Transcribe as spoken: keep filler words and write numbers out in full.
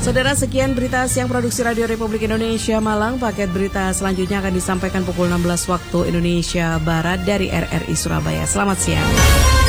Saudara, sekian berita siang produksi Radio Republik Indonesia Malang. Paket berita selanjutnya akan disampaikan pukul enam belas waktu Indonesia Barat dari R R I Surabaya. Selamat siang.